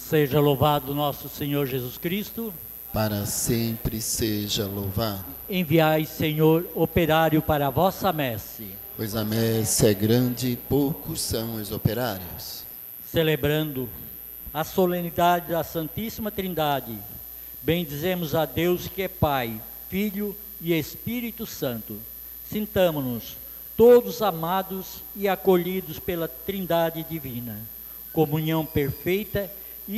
Seja louvado nosso Senhor Jesus Cristo. Para sempre seja louvado. Enviai, Senhor, operário para a vossa messe. Pois a messe é grande e poucos são os operários. Celebrando a solenidade da Santíssima Trindade, bendizemos a Deus que é Pai, Filho e Espírito Santo. Sintamo-nos todos amados e acolhidos pela Trindade Divina. Comunhão perfeita